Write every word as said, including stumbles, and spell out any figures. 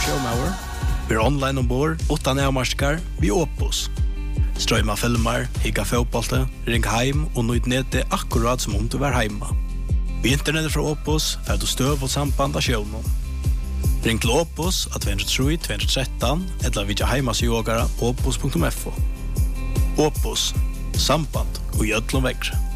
showmauer. Vi är online ombord, utan avmarskar, vi Opus. Strömma filmer, higga fotbollte, ring heim og nøyd nede akkurat som om du var heima. Vi internetet fra Opus, for du støv og samband av sjøvnen. Ring til Opus at två tre två ett tre eller vidja heimas yogara opus punktum f o. Opus, samband og gjødlom vekkre.